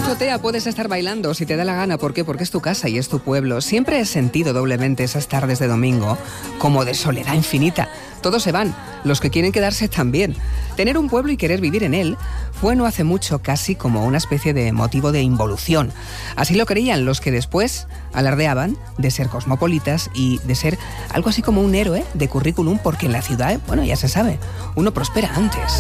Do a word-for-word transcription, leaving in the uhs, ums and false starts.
azotea puedes estar bailando si te da la gana. ¿Por qué? Porque es tu casa y es tu pueblo. Siempre he sentido doblemente esas tardes de domingo como de soledad infinita. Todos se van, los que quieren quedarse también. Tener un pueblo y querer vivir en él fue no hace mucho casi como una especie de motivo de involución. Así lo creían los que después alardeaban de ser cosmopolitas y de ser algo así como un héroe de currículum, porque en la ciudad, bueno, ya se sabe, uno prospera antes.